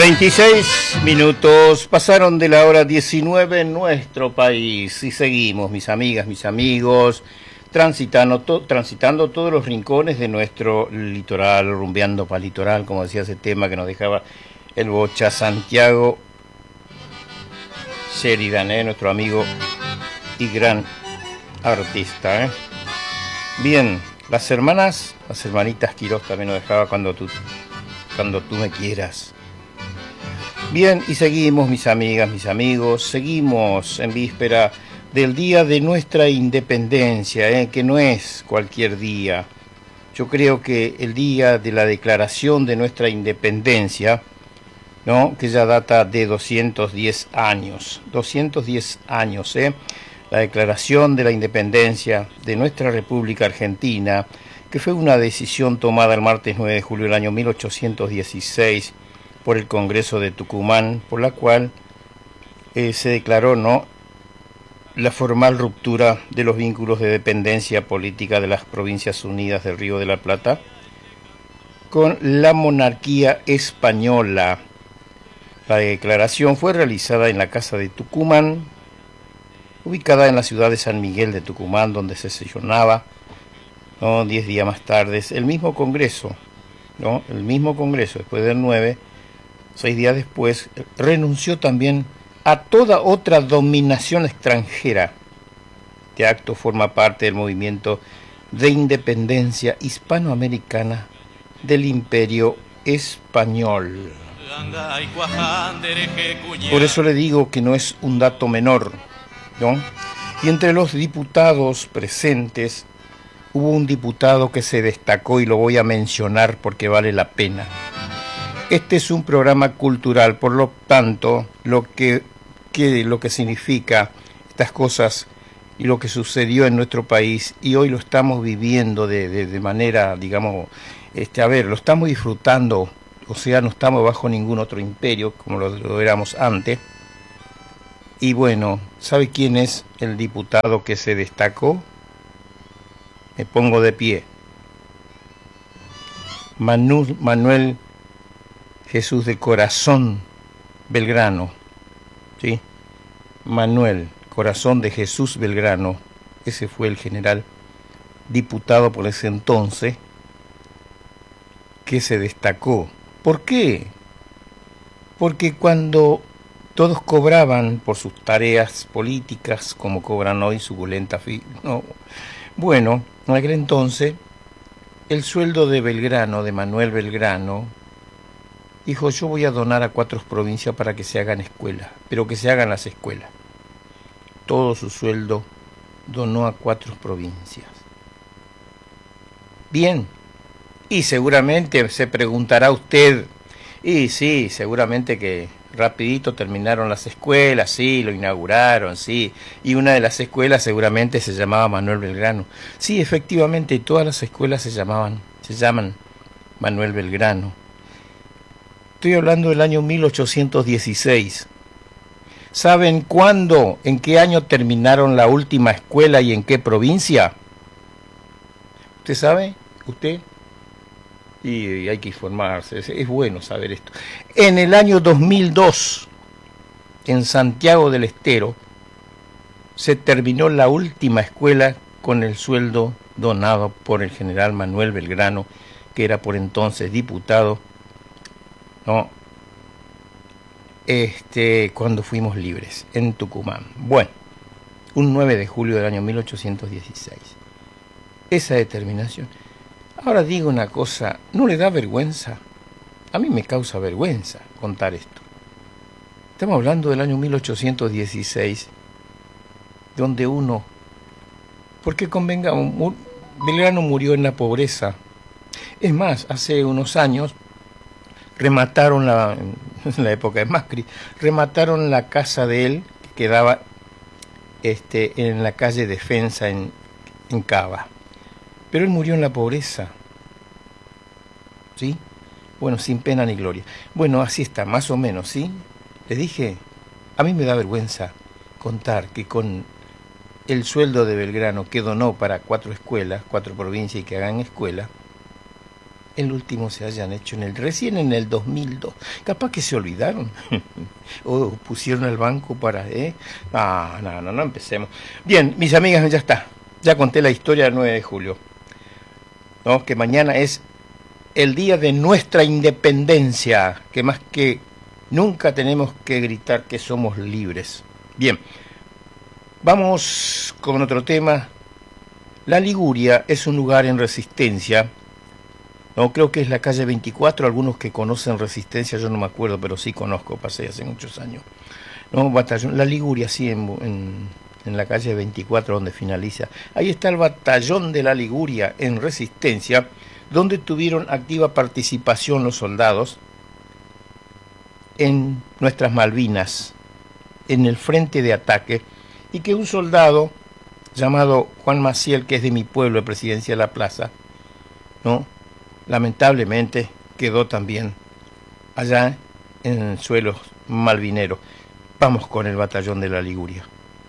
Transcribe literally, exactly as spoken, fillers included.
veintiséis minutos pasaron de la hora diecinueve en nuestro país y seguimos, mis amigas, mis amigos, transitando, to, transitando todos los rincones de nuestro litoral, rumbeando para litoral, como decía ese tema que nos dejaba el Bocha Santiago Sheridan, ¿eh? Nuestro amigo y gran artista. ¿eh? Bien, las hermanas, las hermanitas Quirós también nos dejaba cuando tú, cuando tú me quieras. Bien, y seguimos, mis amigas, mis amigos, seguimos en víspera del día de nuestra independencia, ¿eh? que no es cualquier día. Yo creo que el día de la declaración de nuestra independencia, ¿no? que ya data de doscientos diez años, doscientos diez años, ¿eh? la declaración de la independencia de nuestra República Argentina, que fue una decisión tomada el martes nueve de julio del año mil ochocientos dieciséis, por el Congreso de Tucumán, por la cual eh, se declaró no la formal ruptura de los vínculos de dependencia política de las Provincias Unidas del Río de la Plata con la monarquía española. La declaración fue realizada en la Casa de Tucumán, ubicada en la ciudad de San Miguel de Tucumán, donde se sesionaba ¿no? diez días más tarde el mismo Congreso, ¿no? el mismo Congreso, después del nueve, seis días después, renunció también a toda otra dominación extranjera. Este acto forma parte del movimiento de independencia hispanoamericana del Imperio Español. Por eso le digo que no es un dato menor, ¿no? Y entre los diputados presentes hubo un diputado que se destacó y lo voy a mencionar porque vale la pena. Este es un programa cultural, por lo tanto, lo que, que, lo que significa estas cosas y lo que sucedió en nuestro país, y hoy lo estamos viviendo de, de, de manera, digamos, este, a ver, lo estamos disfrutando, o sea, no estamos bajo ningún otro imperio, como lo, lo éramos antes. Y bueno, ¿sabe quién es el diputado que se destacó? Me pongo de pie. Manu, Manuel Jesús de Corazón Belgrano, ¿sí? Manuel Corazón de Jesús Belgrano, ese fue el general diputado por ese entonces que se destacó. ¿Por qué? Porque cuando todos cobraban por sus tareas políticas, como cobran hoy su bolenta fi... no. Bueno, en aquel entonces el sueldo de Belgrano, de Manuel Belgrano, dijo, yo voy a donar a cuatro provincias para que se hagan escuelas, pero que se hagan las escuelas. Todo su sueldo donó a cuatro provincias. Bien, y seguramente se preguntará usted, y sí, seguramente que rapidito terminaron las escuelas, sí, lo inauguraron, sí, y una de las escuelas seguramente se llamaba Manuel Belgrano. Sí, efectivamente, todas las escuelas se llamaban, se llaman Manuel Belgrano. Estoy hablando del año mil ochocientos dieciséis. ¿Saben cuándo, en qué año terminaron la última escuela y en qué provincia? ¿Usted sabe? ¿Usted? Y hay que informarse, es, es bueno saber esto. En el año dos mil dos, en Santiago del Estero, se terminó la última escuela con el sueldo donado por el general Manuel Belgrano, que era por entonces diputado, ¿no? Este, cuando fuimos libres en Tucumán. Bueno, un nueve de julio del año mil ochocientos dieciséis. Esa determinación. Ahora digo una cosa, ¿no le da vergüenza? A mí me causa vergüenza contar esto. Estamos hablando del año mil ochocientos dieciséis, donde uno, porque convengamos, Belgrano murió en la pobreza. Es más, hace unos años remataron la, en la época de Macri, remataron la casa de él, que quedaba este, en la calle Defensa en, en Cava. Pero él murió en la pobreza, ¿sí? Bueno, sin pena ni gloria. Bueno, así está, más o menos, ¿sí? Les dije, a mí me da vergüenza contar que con el sueldo de Belgrano, que donó para cuatro escuelas, cuatro provincias y que hagan escuela, el último se hayan hecho en el recién en el dos mil dos. Capaz que se olvidaron o pusieron el banco para... ¿eh? Ah, no, no, no empecemos. Bien, mis amigas, ya está. Ya conté la historia del nueve de julio. ¿No? Que mañana es el día de nuestra independencia, que más que nunca tenemos que gritar que somos libres. Bien, vamos con otro tema. La Liguria es un lugar en Resistencia, no, creo que es la calle veinticuatro, algunos que conocen Resistencia, yo no me acuerdo, pero sí conozco, pasé hace muchos años. No, batallón, la Liguria, sí, en, en, en la calle veinticuatro, donde finaliza. Ahí está el batallón de la Liguria en Resistencia, donde tuvieron activa participación los soldados en nuestras Malvinas, en el frente de ataque, y que un soldado llamado Juan Maciel, que es de mi pueblo, de Presidencia de la Plaza, ¿no?, lamentablemente quedó también allá en suelos malvineros. Vamos con el batallón de la Liguria.